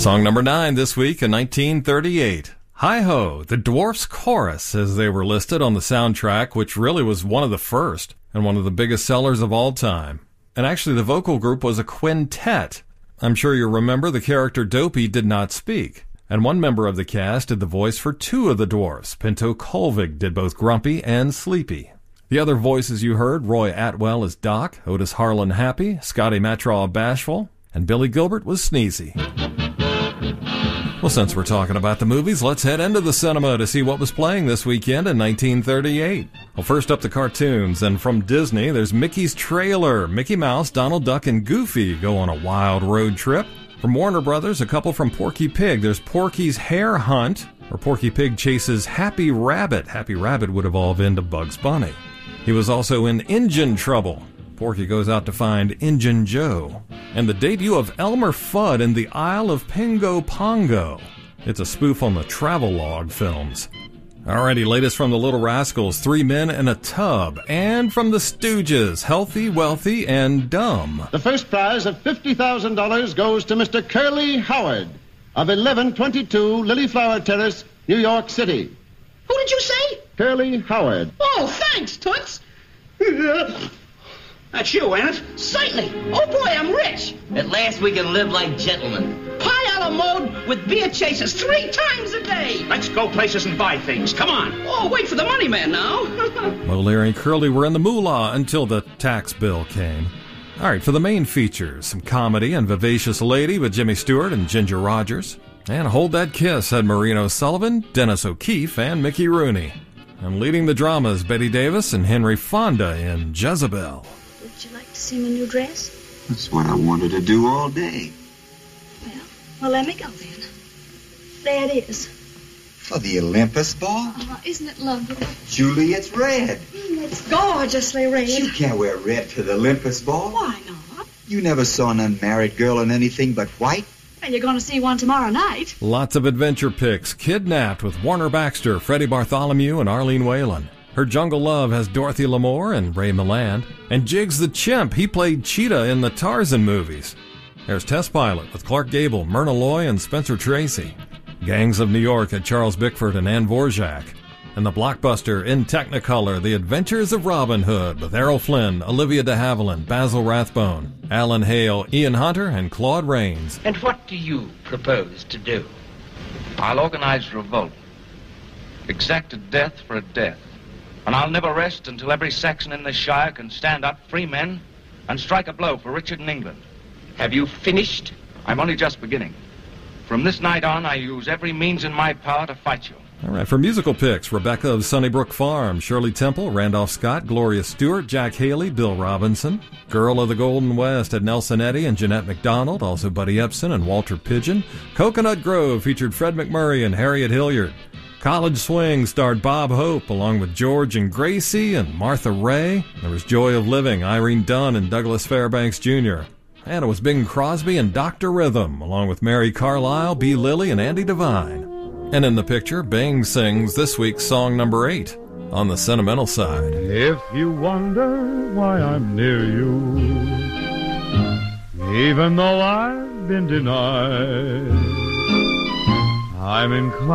Song number 9 this week in 1938. Hi-Ho, the Dwarfs Chorus, as they were listed on the soundtrack, which really was one of the first and one of the biggest sellers of all time. And actually the vocal group was a quintet. I'm sure you remember the character Dopey did not speak. And one member of the cast did the voice for 2 of the dwarfs. Pinto Colvig did both Grumpy and Sleepy. The other voices you heard, Roy Atwell as Doc, Otis Harlan Happy, Scotty Matraw Bashful, and Billy Gilbert was Sneezy. Well, since we're talking about the movies, let's head into the cinema to see what was playing this weekend in 1938. Well, first up the cartoons, and from Disney, there's Mickey's Trailer. Mickey Mouse, Donald Duck, and Goofy go on a wild road trip. From Warner Brothers, a couple from Porky Pig. There's Porky's Hare Hunt, where Porky Pig chases Happy Rabbit. Happy Rabbit would evolve into Bugs Bunny. He was also in Engine Trouble. Porky goes out to find Injun Joe. And the debut of Elmer Fudd in The Isle of Pingo Pongo. It's a spoof on the Travelogue films. Alrighty, latest from the Little Rascals, 3 Men in a Tub. And from the Stooges, Healthy, Wealthy, and Dumb. The first prize of $50,000 goes to Mr. Curly Howard of 1122 Lilyflower Terrace, New York City. Who did you say? Curly Howard. Oh, thanks, Toots. That's you, ain't it? Certainly. Oh, boy, I'm rich. At last we can live like gentlemen. Pie a la mode with beer chasers 3 times a day. Let's go places and buy things. Come on. Oh, wait for the money man now. Well, Larry and Curly were in the moolah until the tax bill came. All right, for the main features, some comedy and Vivacious Lady with Jimmy Stewart and Ginger Rogers. And Hold That Kiss had Maureen O'Sullivan, Dennis O'Keefe, and Mickey Rooney. And leading the dramas, Betty Davis and Henry Fonda in Jezebel. Would you like to see my new dress? That's what I wanted to do all day. Well, let me go then. There it is. For the Olympus ball? Isn't it lovely? Julie, it's red. It's gorgeously red. You can't wear red to the Olympus ball. Why not? You never saw an unmarried girl in anything but white? Well, you're going to see one tomorrow night. Lots of adventure picks. Kidnapped with Warner Baxter, Freddie Bartholomew, and Arlene Whalen. Her Jungle Love has Dorothy Lamour and Ray Milland. And Jiggs the Chimp, he played Cheetah in the Tarzan movies. There's Test Pilot with Clark Gable, Myrna Loy, and Spencer Tracy. Gangs of New York had Charles Bickford and Ann Dvorak. And the blockbuster in Technicolor, The Adventures of Robin Hood with Errol Flynn, Olivia de Havilland, Basil Rathbone, Alan Hale, Ian Hunter, and Claude Rains. And what do you propose to do? I'll organize a revolt. Exact a death for a death. And I'll never rest until every Saxon in this shire can stand up, free men, and strike a blow for Richard and England. Have you finished? I'm only just beginning. From this night on, I use every means in my power to fight you. All right, for musical picks, Rebecca of Sunnybrook Farm, Shirley Temple, Randolph Scott, Gloria Stewart, Jack Haley, Bill Robinson. Girl of the Golden West had Nelson Eddy and Jeanette MacDonald, also Buddy Epson and Walter Pidgeon. Coconut Grove featured Fred McMurray and Harriet Hilliard. College Swing starred Bob Hope, along with George and Gracie and Martha Ray. There was Joy of Living, Irene Dunn and Douglas Fairbanks Jr. And it was Bing Crosby and Dr. Rhythm, along with Mary Carlisle, B. Lilly, and Andy Devine. And in the picture, Bing sings this week's song number 8 on the sentimental side. If you wonder why I'm near you, even though I've been denied, I'm inclined